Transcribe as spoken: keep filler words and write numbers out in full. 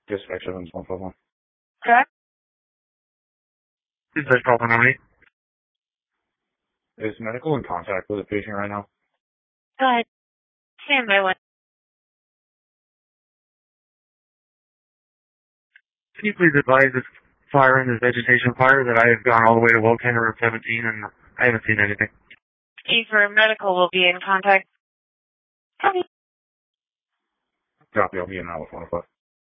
Dispatch seven one five one. Okay. Dispatch call for nine. Is medical in contact with a patient right now? Go ahead. Stand by one. Can you please advise this fire and this vegetation fire that I have gone all the way to well Canada Road seventeen and I haven't seen anything? E for medical will be in contact. Copy. Copy, I'll be in now with one o'clock.